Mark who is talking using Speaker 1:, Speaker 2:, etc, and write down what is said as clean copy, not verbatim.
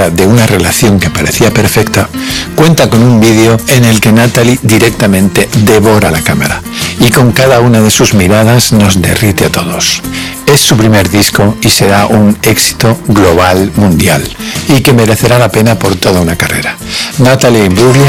Speaker 1: espera de una relación que parecía perfecta, cuenta con un vídeo en el que Natalie directamente devora la cámara y con cada una de sus miradas nos derrite a todos. Es su primer disco y será un éxito global mundial y que merecerá la pena por toda una carrera. Natalie Imbruglia